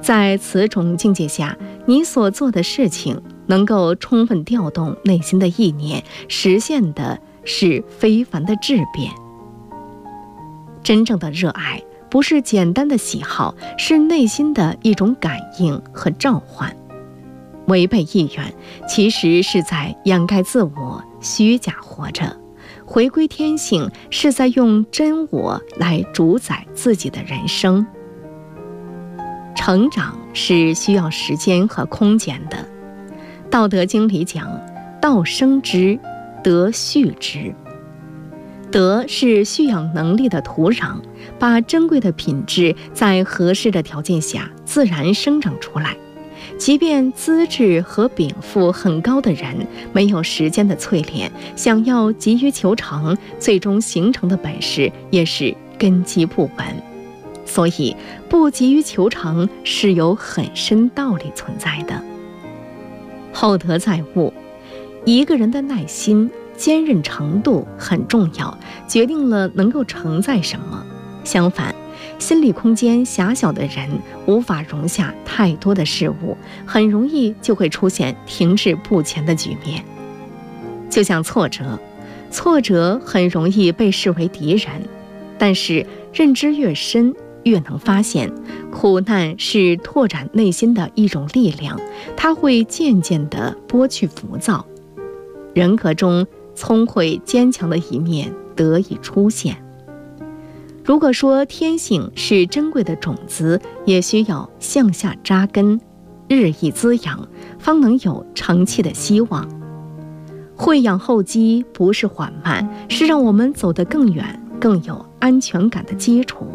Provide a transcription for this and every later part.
在此种境界下，你所做的事情能够充分调动内心的意念，实现的是非凡的质变。真正的热爱不是简单的喜好，是内心的一种感应和召唤。违背意愿，其实是在掩盖自我，虚假活着；回归天性，是在用真我来主宰自己的人生。成长是需要时间和空间的。《道德经》里讲：“道生之，德畜之。”德是蓄养能力的土壤，把珍贵的品质在合适的条件下自然生长出来。即便资质和禀赋很高的人，没有时间的淬炼，想要急于求成，最终形成的本事也是根基不稳。所以，不急于求成是有很深道理存在的。厚德载物，一个人的耐心、坚韧程度很重要，决定了能够承载什么。相反，心理空间狭小的人无法容下太多的事物，很容易就会出现停滞不前的局面。就像挫折很容易被视为敌人，但是认知越深，越能发现，苦难是拓展内心的一种力量，它会渐渐地剥去浮躁，人格中聪慧坚强的一面得以出现。如果说天性是珍贵的种子，也需要向下扎根，日益滋养，方能有成器的希望。慧养厚积不是缓慢，是让我们走得更远、更有安全感的基础。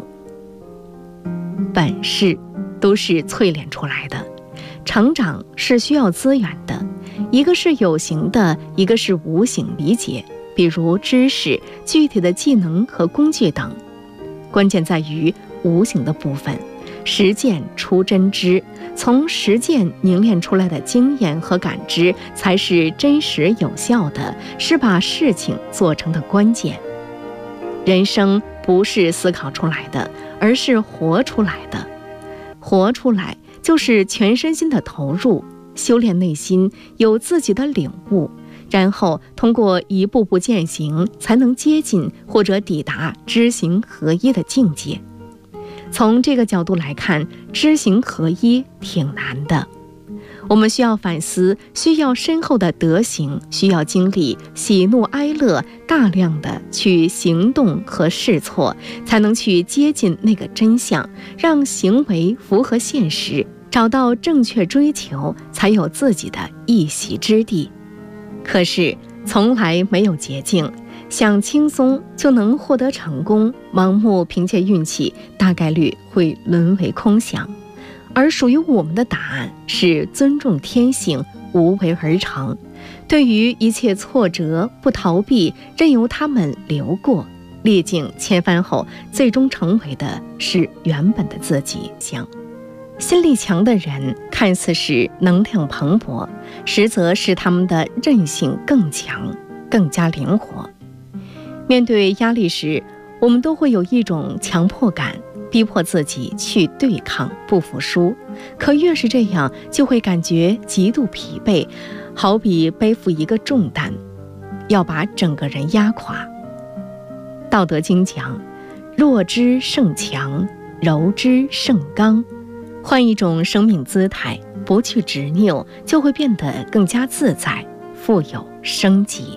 本事都是淬炼出来的，成长是需要资源的，一个是有形的，一个是无形理解，比如知识、具体的技能和工具等。关键在于无形的部分，实践出真知，从实践凝练出来的经验和感知才是真实有效的，是把事情做成的关键。人生不是思考出来的，而是活出来的。活出来就是全身心的投入，修炼内心，有自己的领悟，然后通过一步步践行，才能接近或者抵达知行合一的境界。从这个角度来看，知行合一挺难的。我们需要反思，需要深厚的德行，需要经历喜怒哀乐，大量的去行动和试错，才能去接近那个真相，让行为符合现实，找到正确追求，才有自己的一席之地。可是从来没有捷径，想轻松就能获得成功，盲目凭借运气，大概率会沦为空想。而属于我们的答案是尊重天性，无为而成。对于一切挫折不逃避，任由他们流过，历经千帆后，最终成为的是原本的自己。心力强的人看似是能量蓬勃，实则是他们的韧性更强，更加灵活。面对压力时，我们都会有一种强迫感，逼迫自己去对抗，不服输。可越是这样，就会感觉极度疲惫，好比背负一个重担，要把整个人压垮。道德经讲：弱之胜强，柔之胜刚。换一种生命姿态，不去执拗，就会变得更加自在，富有生机。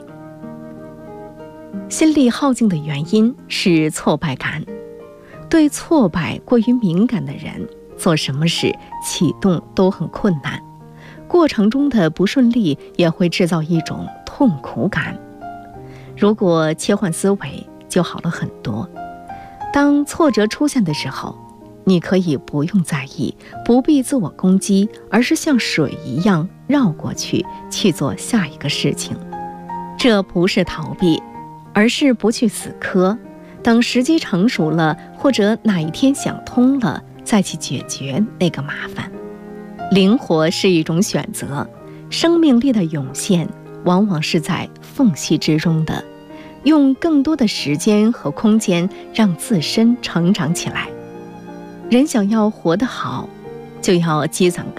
心力耗尽的原因是挫败感。对挫败过于敏感的人，做什么事启动都很困难，过程中的不顺利也会制造一种痛苦感。如果切换思维，就好了很多。当挫折出现的时候，你可以不用在意，不必自我攻击，而是像水一样绕过去，去做下一个事情。这不是逃避，而是不去死磕，等时机成熟了，或者哪一天想通了，再去解决那个麻烦。灵活是一种选择，生命力的涌现往往是在缝隙之中的，用更多的时间和空间让自身成长起来。人想要活得好， 就要积攒